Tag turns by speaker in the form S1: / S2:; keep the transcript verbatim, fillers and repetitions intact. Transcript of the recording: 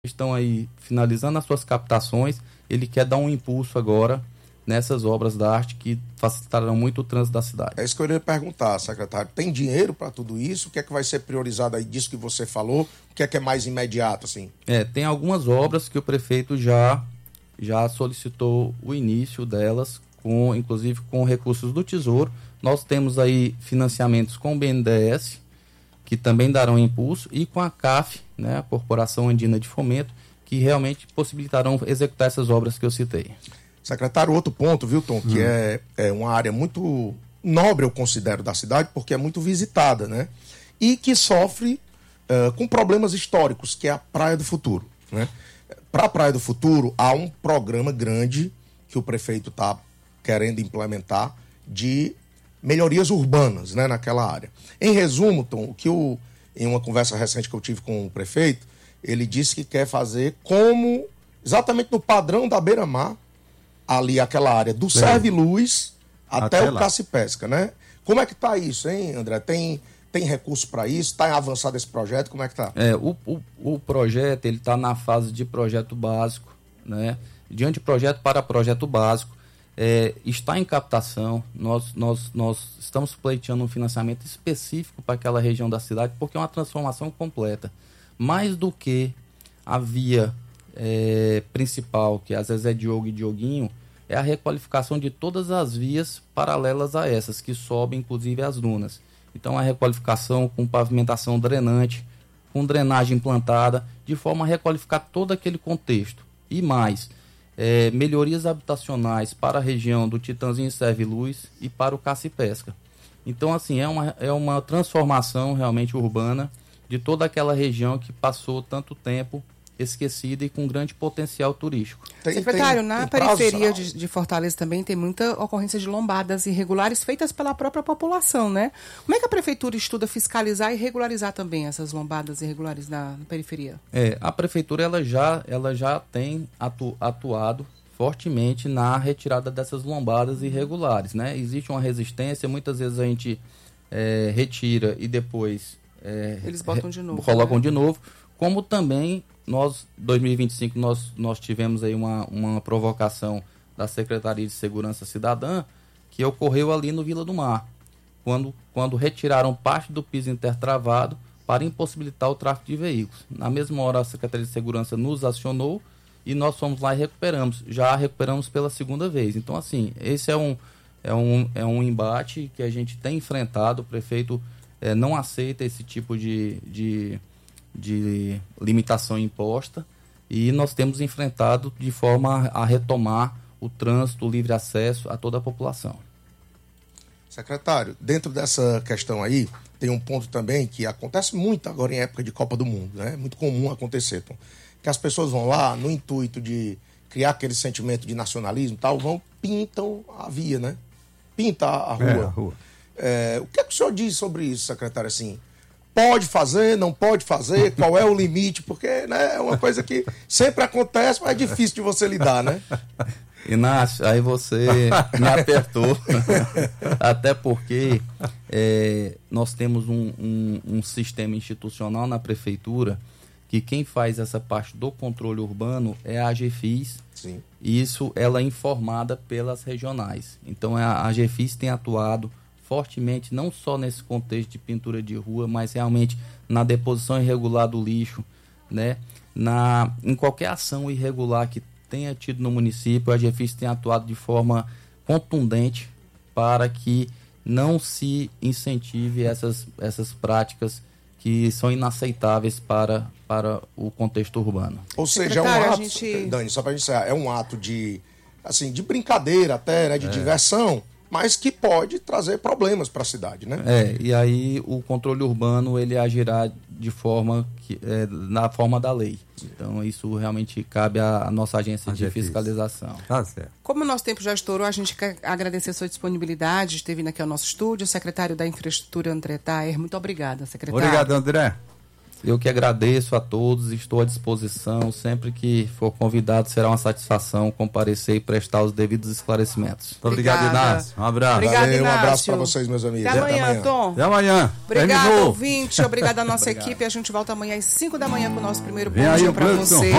S1: estão aí finalizando as suas captações, ele quer dar um impulso agora nessas obras da arte que facilitarão muito o trânsito da cidade.
S2: É isso que eu iria perguntar, secretário. Tem dinheiro para tudo isso? O que é que vai ser priorizado aí disso que você falou? O que é que é mais imediato, assim?
S1: É, tem algumas obras que o prefeito já, já solicitou o início delas, com, inclusive com recursos do Tesouro. Nós temos aí financiamentos com o B N D E S, que também darão impulso, e com a C A F, né, a Corporação Andina de Fomento, que realmente possibilitarão executar essas obras que eu citei.
S2: Secretário, outro ponto, viu, Tom, que hum. é, é uma área muito nobre, eu considero, da cidade, porque é muito visitada, né? E que sofre uh, com problemas históricos, que é a Praia do Futuro, né? Para a Praia do Futuro, há um programa grande que o prefeito está querendo implementar de melhorias urbanas, né, naquela área. Em resumo, Tom, o que eu, em uma conversa recente que eu tive com o prefeito, ele disse que quer fazer como, exatamente no padrão da Beira-Mar, ali aquela área do Serve-Luz até, até o Caça-Pesca, né? Como é que tá isso, hein, André? Tem, tem recurso para isso? Está avançado esse projeto? Como é que tá?
S1: É, o, o, o projeto, ele está na fase de projeto básico, né? Diante de projeto para projeto básico, é, está em captação. Nós, nós, nós estamos pleiteando um financiamento específico para aquela região da cidade, porque é uma transformação completa. Mais do que a via é, principal, que às vezes é Diogo e Dioguinho, é a requalificação de todas as vias paralelas a essas, que sobem inclusive as dunas. Então a requalificação com pavimentação drenante, com drenagem implantada, de forma a requalificar todo aquele contexto. E mais, é, melhorias habitacionais para a região do Titãzinho e Serve-Luz e para o Caça-Pesca. Então assim, é uma, é uma transformação realmente urbana de toda aquela região que passou tanto tempo esquecida e com grande potencial turístico.
S3: Tem, Secretário, tem, na tem periferia de, de Fortaleza também tem muita ocorrência de lombadas irregulares feitas pela própria população, né? Como é que a prefeitura estuda fiscalizar e regularizar também essas lombadas irregulares na, na periferia?
S1: É, a prefeitura ela já, ela já tem atu, atuado fortemente na retirada dessas lombadas irregulares, né? Existe uma resistência, muitas vezes a gente é, retira e depois é,
S3: eles botam de novo,
S1: colocam
S3: né?
S1: de novo, como também nós, dois mil e vinte e cinco, nós, nós tivemos aí uma, uma provocação da Secretaria de Segurança Cidadã que ocorreu ali no Vila do Mar, quando, quando retiraram parte do piso intertravado para impossibilitar o tráfego de veículos. Na mesma hora a Secretaria de Segurança nos acionou e nós fomos lá e recuperamos. Já recuperamos pela segunda vez. Então, assim, esse é um, é um, é um embate que a gente tem enfrentado. O prefeito é, não aceita esse tipo de... de de limitação imposta e nós temos enfrentado de forma a retomar o trânsito, o livre acesso a toda a população.
S2: Secretário, dentro dessa questão aí, tem um ponto também que acontece muito agora em época de Copa do Mundo, né? É muito comum acontecer, Tom, que as pessoas vão lá no intuito de criar aquele sentimento de nacionalismo e tal, vão, pintam a via, né? Pinta a rua. É, a rua. É, o que é que o senhor diz sobre isso, secretário, assim? Pode fazer, não pode fazer, qual é o limite? Porque, né, é uma coisa que sempre acontece, mas é difícil de você lidar, né?
S1: Inácio, aí você me apertou. Até porque é, nós temos um, um, um sistema institucional na prefeitura que quem faz essa parte do controle urbano é a AGFIS.
S2: Sim.
S1: E isso ela é informada pelas regionais. Então a AGFIS tem atuado fortemente, não só nesse contexto de pintura de rua, mas realmente na deposição irregular do lixo, né? Na, em qualquer ação irregular que tenha tido no município, a AGFIS tem atuado de forma contundente para que não se incentive essas, essas práticas que são inaceitáveis para, para o contexto urbano.
S2: Ou seja, é um ato, gente... Dani, só para a gente encerrar, é um ato de, assim, de brincadeira até, né, de é. diversão, mas que pode trazer problemas para a cidade, né?
S1: É, e aí o controle urbano, ele agirá de forma, que, é, na forma da lei. Então isso realmente cabe à nossa agência de fiscalização.
S3: Tá certo. Como o nosso tempo já estourou, a gente quer agradecer a sua disponibilidade, esteve vindo aqui ao nosso estúdio, o secretário da Infraestrutura, André Taer. Muito obrigada, secretário.
S4: Obrigado, André.
S1: Eu que agradeço a todos, estou à disposição. Sempre que for convidado, será uma satisfação comparecer e prestar os devidos esclarecimentos.
S4: Muito obrigado, Inácio. Um abraço.
S3: Obrigado,
S2: Valeu, um
S3: Inácio.
S2: abraço para vocês, meus amigos.
S3: Até amanhã, Até amanhã. Tom.
S4: Até amanhã.
S3: Obrigado,
S4: Terminou.
S3: ouvinte. Obrigado à nossa equipe. A gente volta amanhã às cinco da manhã com o nosso primeiro Bom
S4: Dia para
S3: você.